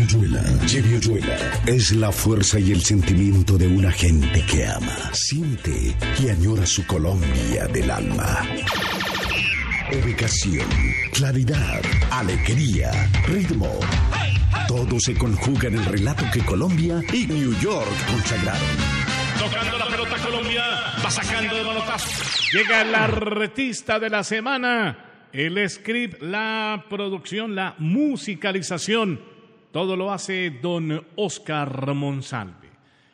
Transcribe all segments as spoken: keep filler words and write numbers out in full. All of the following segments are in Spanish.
Jimmy Oyuela. Jimmy Oyuela es la fuerza y el sentimiento de una gente que ama, siente y añora su Colombia del alma. Ubicación, claridad, alegría, ritmo. Todo se conjuga en el relato que Colombia y New York consagraron. Tocando la pelota Colombia, va sacando de manotazo. Llega el artista de la semana. El script, la producción, la musicalización, todo lo hace don Oscar Monsalve.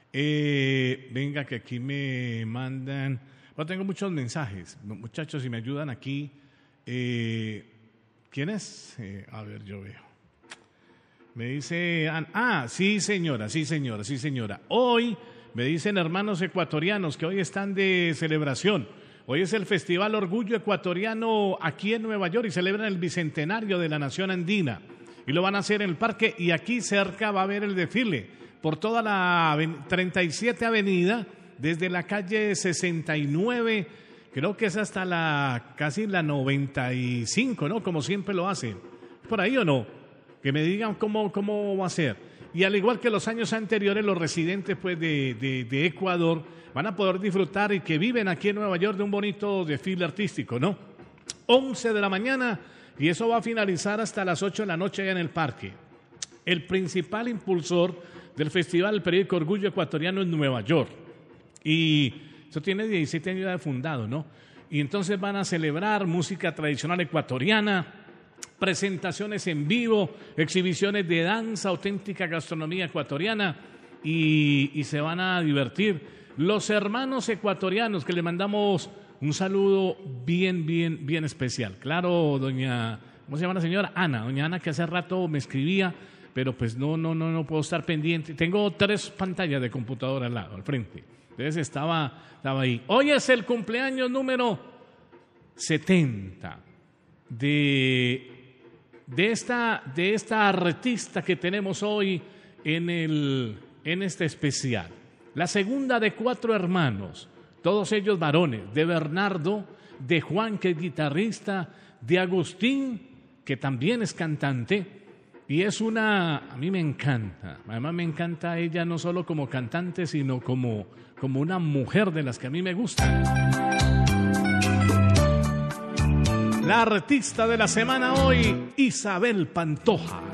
Eh, venga, que aquí me mandan, bueno, tengo muchos mensajes, muchachos, si me ayudan aquí. Eh, ¿Quién es? Eh, a ver, yo veo. Me dice, ah, sí señora, sí señora, sí señora. Hoy me dicen hermanos ecuatorianos que hoy están de celebración. Hoy es el Festival Orgullo Ecuatoriano aquí en Nueva York y celebran el bicentenario de la Nación Andina. Y lo van a hacer en el parque y aquí cerca va a haber el desfile por toda la treinta y siete Avenida, desde la calle sesenta y nueve, creo que es hasta la casi la noventa y cinco, ¿no? Como siempre lo hacen. ¿Por ahí o no? Que me digan cómo, cómo va a ser. Y al igual que los años anteriores, los residentes pues, de, de, de Ecuador van a poder disfrutar y que viven aquí en Nueva York de un bonito desfile artístico, ¿no? once de la mañana y eso va a finalizar hasta las ocho de la noche allá en el parque. El principal impulsor del festival, el periódico Orgullo Ecuatoriano en Nueva York. Y eso tiene diecisiete años de fundado, ¿no? Y entonces van a celebrar música tradicional ecuatoriana, presentaciones en vivo, exhibiciones de danza, auténtica gastronomía ecuatoriana y, y se van a divertir. Los hermanos ecuatorianos que le mandamos un saludo bien, bien, bien especial. Claro, doña, ¿cómo se llama la señora? Ana, doña Ana, que hace rato me escribía, pero pues no, no, no, no puedo estar pendiente. Tengo tres pantallas de computadora al lado, al frente. Entonces estaba, estaba ahí. Hoy es el cumpleaños número setenta de... De esta, de esta artista que tenemos hoy en, el, en este especial. La segunda de cuatro hermanos, todos ellos varones, de Bernardo, de Juan, que es guitarrista, de Agustín, que también es cantante, y es una, a mí me encanta, además me encanta ella no solo como cantante, sino como, como una mujer de las que a mí me gustan. La artista de la semana hoy, Isabel Pantoja.